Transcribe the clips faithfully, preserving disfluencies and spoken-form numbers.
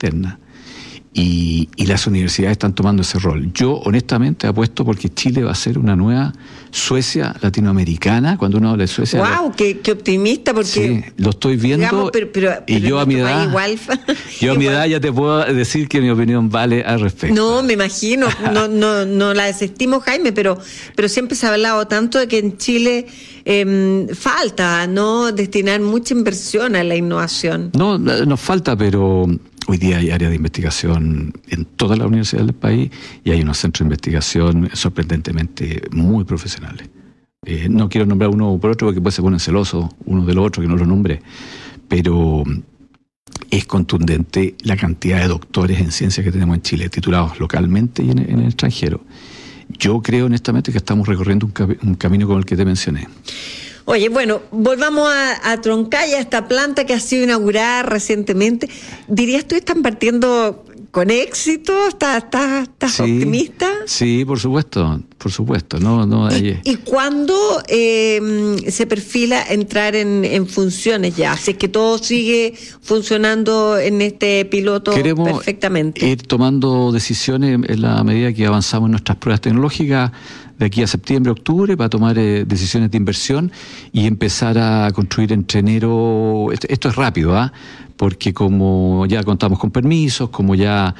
externa. Y, y las universidades están tomando ese rol. Yo honestamente apuesto porque Chile va a ser una nueva Suecia latinoamericana. Cuando uno habla de Suecia... ¡Wow! Lo, qué, qué optimista, porque... Sí, lo estoy viendo. Digamos, pero, pero, y pero yo a mi edad... Igual, yo a mi igual. edad ya te puedo decir que mi opinión vale al respecto. No, me imagino. No, no, no la desestimo, Jaime, pero, pero siempre se ha hablado tanto de que en Chile eh, falta, ¿no?, destinar mucha inversión a la innovación. No, nos falta, pero... Hoy día hay áreas de investigación en todas las universidades del país y hay unos centros de investigación sorprendentemente muy profesionales. Eh, no quiero nombrar uno por otro porque después se ponen celosos uno del otro que no lo nombre, pero es contundente la cantidad de doctores en ciencias que tenemos en Chile, titulados localmente y en, en el extranjero. Yo creo honestamente que estamos recorriendo un, cam- un camino como el que te mencioné. Oye, bueno, volvamos a, a Troncaya, esta planta que ha sido inaugurada recientemente. ¿Dirías tú que están partiendo con éxito? ¿Estás, estás, estás sí, optimista? Sí, por supuesto, por supuesto. No, no, ¿Y, ¿Y cuándo eh, se perfila entrar en, en funciones ya? Si es que todo sigue funcionando en este piloto Queremos perfectamente. Ir tomando decisiones en la medida que avanzamos en nuestras pruebas tecnológicas de aquí a septiembre, octubre, para tomar eh, decisiones de inversión y empezar a construir entre enero. Esto, esto es rápido, ¿ah? ¿eh? Porque como ya contamos con permisos, como ya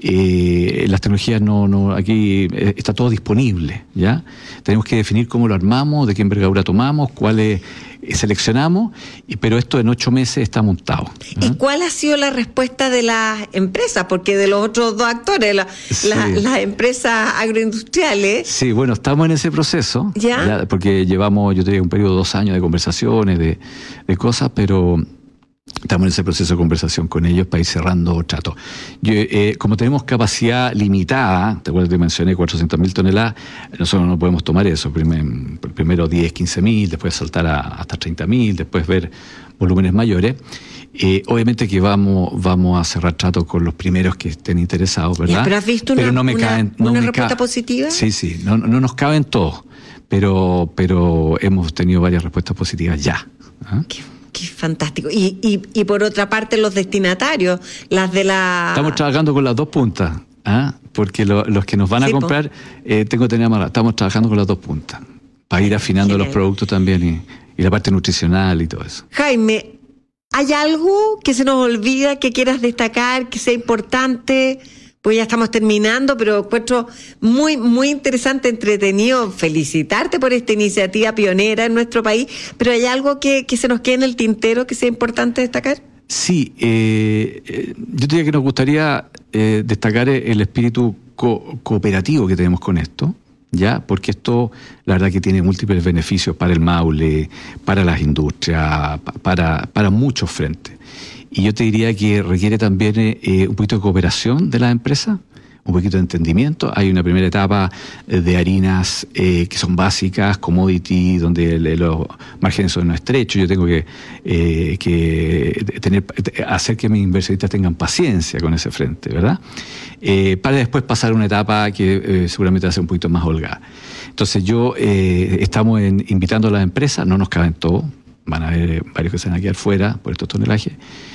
eh, las tecnologías no, no aquí eh, está todo disponible, ¿ya? Tenemos que definir cómo lo armamos, de qué envergadura tomamos, cuáles eh, seleccionamos, y, pero esto en ocho meses está montado. ¿eh? ¿Y cuál ha sido la respuesta de las empresas? Porque de los otros dos actores, la, Sí. la, las empresas agroindustriales... Sí, bueno, estamos en ese proceso, ¿Ya? ¿ya? Porque llevamos, yo te digo, un periodo de dos años de conversaciones, de, de cosas, pero... Estamos en ese proceso de conversación con ellos para ir cerrando tratos. Yo, eh, como tenemos capacidad limitada, te acuerdas que te mencioné cuatrocientas mil toneladas, nosotros no podemos tomar eso. Primer, primero diez, quince mil, después saltar a, hasta treinta mil, después ver volúmenes mayores. Eh, obviamente que vamos vamos a cerrar tratos con los primeros que estén interesados, ¿verdad? Ya, ¿pero has visto pero una, no me una, caen, no una me respuesta ca- positiva? Sí, sí, no, no nos caben todos, pero, pero hemos tenido varias respuestas positivas ya. ¿Ah? Qué, qué fantástico. Y, y, y por otra parte, los destinatarios, las de la... Estamos trabajando con las dos puntas, ¿ah? Porque lo, los que nos van a Sí, comprar, eh, tengo que tener más, estamos trabajando con las dos puntas, para ir afinando Genial. los productos también y, y la parte nutricional y todo eso. Jaime, ¿hay algo que se nos olvida que quieras destacar, que sea importante? Pues ya estamos terminando, pero encuentro muy, muy interesante, entretenido. Felicitarte por esta iniciativa pionera en nuestro país, pero ¿hay algo que, que se nos quede en el tintero que sea importante destacar? Sí, eh, eh, yo diría que nos gustaría eh, destacar el espíritu co- cooperativo que tenemos con esto, ¿ya? Porque esto, la verdad que tiene múltiples beneficios para el Maule, para las industrias, pa- para, para muchos frentes. Y yo te diría que requiere también eh, un poquito de cooperación de las empresas, un poquito de entendimiento. Hay una primera etapa de harinas eh, que son básicas, commodity, donde el, los márgenes son estrechos. Yo tengo que, eh, que tener, hacer que mis inversionistas tengan paciencia con ese frente, ¿verdad? Eh, para después pasar a una etapa que eh, seguramente va a ser un poquito más holgada. Entonces yo, eh, estamos en, invitando a las empresas, no nos caben todos, van a haber varios que se van a quedar fuera por estos tonelajes,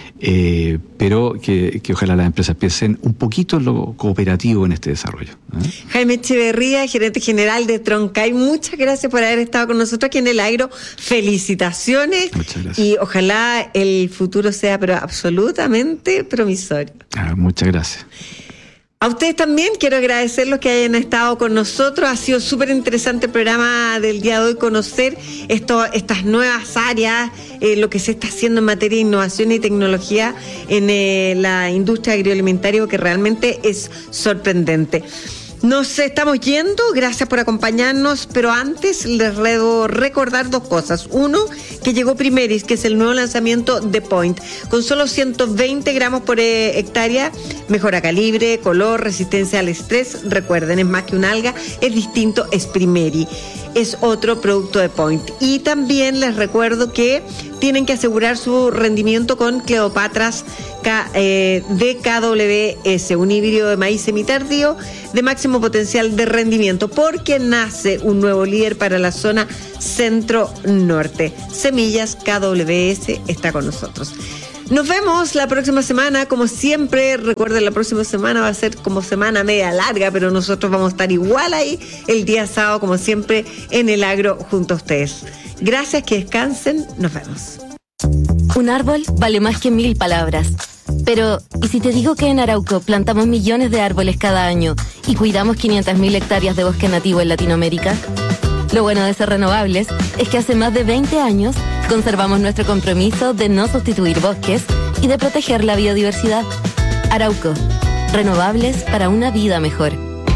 eh, pero que, que ojalá las empresas piensen un poquito en lo cooperativo en este desarrollo, ¿eh? Jaime Echeverría, gerente general de Troncay, muchas gracias por haber estado con nosotros aquí en El Agro. Felicitaciones. Muchas gracias. Y ojalá el futuro sea pero absolutamente promisorio. Ah, muchas gracias. A ustedes también quiero agradecerlos que hayan estado con nosotros. Ha sido súper interesante el programa del día de hoy, conocer esto, estas nuevas áreas, eh, lo que se está haciendo en materia de innovación y tecnología en eh, la industria agroalimentaria, que realmente es sorprendente. Nos estamos yendo, gracias por acompañarnos, pero antes les debo recordar dos cosas. Uno, que llegó Primeris, que es el nuevo lanzamiento de Point. Con solo ciento veinte gramos por eh, hectárea, mejora calibre, color, resistencia al estrés. Recuerden, es más que un alga, es distinto, es Primeri. Es otro producto de Point. Y también les recuerdo que tienen que asegurar su rendimiento con Cleopatras K, eh, de K W S, un híbrido de maíz semitardío de máximo potencial de rendimiento, porque nace un nuevo líder para la zona centro-norte. Semillas K W S está con nosotros. Nos vemos la próxima semana, como siempre. Recuerden, la próxima semana va a ser como semana media larga, pero nosotros vamos a estar igual ahí el día sábado, como siempre, en el agro junto a ustedes. Gracias, que descansen. Nos vemos. Un árbol vale más que mil palabras. Pero, ¿y si te digo que en Arauco plantamos millones de árboles cada año y cuidamos quinientas mil hectáreas de bosque nativo en Latinoamérica? Lo bueno de ser renovables es que hace más de veinte años conservamos nuestro compromiso de no sustituir bosques y de proteger la biodiversidad. Arauco, renovables para una vida mejor.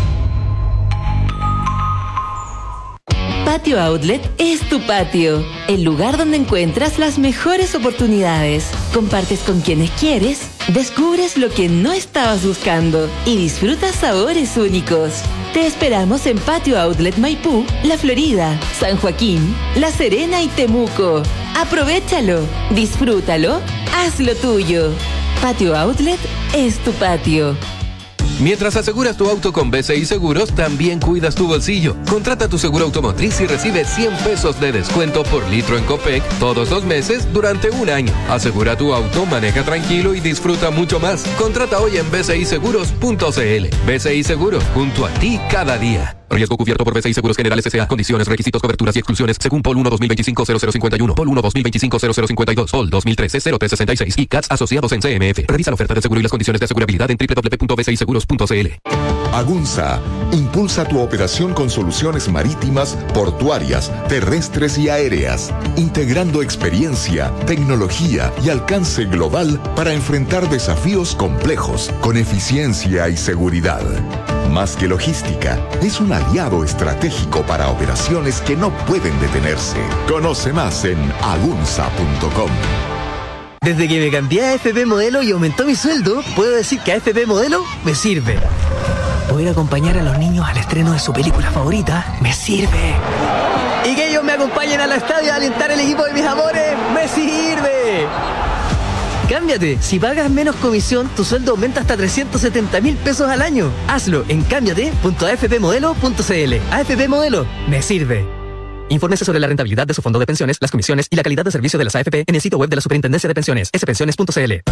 Patio Outlet es tu patio, el lugar donde encuentras las mejores oportunidades. Compartes con quienes quieres, descubres lo que no estabas buscando y disfrutas sabores únicos. Te esperamos en Patio Outlet Maipú, La Florida, San Joaquín, La Serena y Temuco. Aprovéchalo, disfrútalo, hazlo tuyo. Patio Outlet es tu patio. Mientras aseguras tu auto con B C I Seguros, también cuidas tu bolsillo. Contrata tu seguro automotriz y recibe cien pesos de descuento por litro en Copec todos los meses durante un año. Asegura tu auto, maneja tranquilo y disfruta mucho más. Contrata hoy en b c i seguros punto c l. B C I Seguros, junto a ti cada día. Riesgo cubierto por B C I Seguros Generales S A. Condiciones, requisitos, coberturas y exclusiones según P O L uno dos mil veinticinco cero cero cincuenta y uno, P O L uno dos mil veinticinco cero cero cincuenta y dos, P O L dos mil trece cero tres sesenta y seis y C A T S asociados en C M F. Revisa la oferta de seguro y las condiciones de asegurabilidad en w w w punto b c i seguros punto c l. Agunza impulsa tu operación con soluciones marítimas, portuarias, terrestres y aéreas, integrando experiencia, tecnología y alcance global para enfrentar desafíos complejos con eficiencia y seguridad. Más que logística, es un aliado estratégico para operaciones que no pueden detenerse. Conoce más en agunza punto com. Desde que me cambié a A F P Modelo y aumentó mi sueldo, puedo decir que A F P Modelo me sirve. Poder acompañar a los niños al estreno de su película favorita me sirve. Y que ellos me acompañen al estadio a alentar el equipo de mis amores me sirve. Cámbiate. Si pagas menos comisión, tu sueldo aumenta hasta trescientos setenta mil pesos al año. Hazlo en cámbiate punto a f p modelo punto c l. A F P Modelo me sirve. Infórmese sobre la rentabilidad de su fondo de pensiones, las comisiones y la calidad de servicio de las A F P en el sitio web de la Superintendencia de Pensiones, s pensiones punto c l.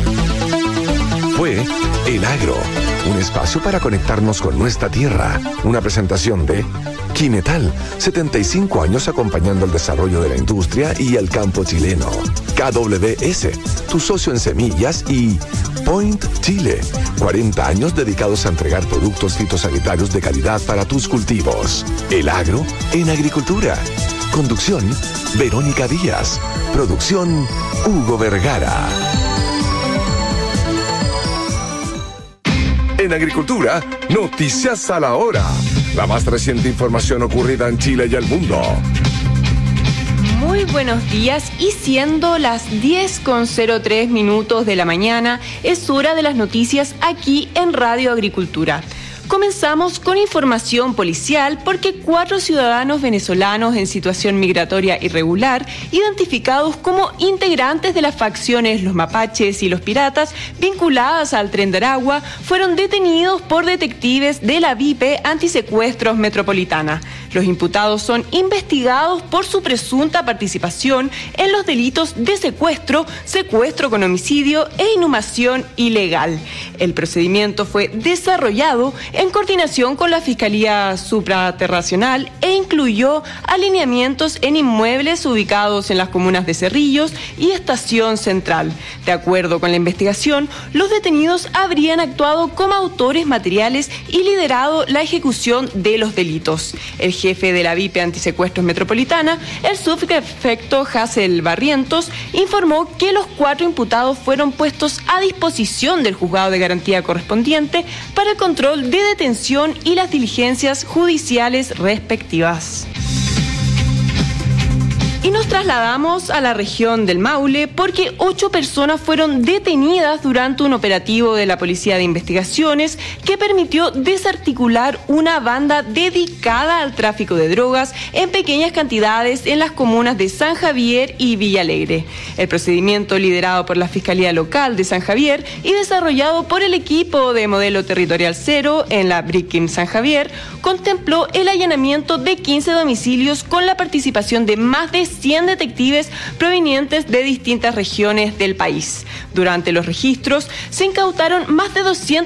Fue El Agro, un espacio para conectarnos con nuestra tierra. Una presentación de Quimetal, setenta y cinco años acompañando el desarrollo de la industria y el campo chileno. K W S, tu socio en semillas, y Point Chile, cuarenta años dedicados a entregar productos fitosanitarios de calidad para tus cultivos. El Agro en agricultura. Conducción, Verónica Díaz. Producción, Hugo Vergara. En agricultura, noticias a la hora. La más reciente información ocurrida en Chile y el mundo. Muy buenos días, y siendo las diez con cero tres minutos de la mañana, es hora de las noticias aquí en Radio Agricultura. Comenzamos con información policial porque cuatro ciudadanos venezolanos en situación migratoria irregular, identificados como integrantes de las facciones Los Mapaches y Los Piratas, vinculadas al Tren de Aragua, fueron detenidos por detectives de la V I P Antisecuestros Metropolitana. Los imputados son investigados por su presunta participación en los delitos de secuestro, secuestro con homicidio e inhumación ilegal. El procedimiento fue desarrollado en coordinación con la Fiscalía Supraterracional e incluyó alineamientos en inmuebles ubicados en las comunas de Cerrillos y Estación Central. De acuerdo con la investigación, los detenidos habrían actuado como autores materiales y liderado la ejecución de los delitos. El jefe de la V I P Antisecuestros Metropolitana, el subprefecto Hazel Barrientos, informó que los cuatro imputados fueron puestos a disposición del juzgado de garantía correspondiente para el control de detención y las diligencias judiciales respectivas. Y nos trasladamos a la región del Maule porque ocho personas fueron detenidas durante un operativo de la Policía de Investigaciones que permitió desarticular una banda dedicada al tráfico de drogas en pequeñas cantidades en las comunas de San Javier y Villa Alegre. El procedimiento, liderado por la Fiscalía Local de San Javier y desarrollado por el equipo de Modelo Territorial Cero en la Brikin San Javier, contempló el allanamiento de quince domicilios con la participación de más de cien detectives provenientes de distintas regiones del país. Durante los registros se incautaron más de doscientos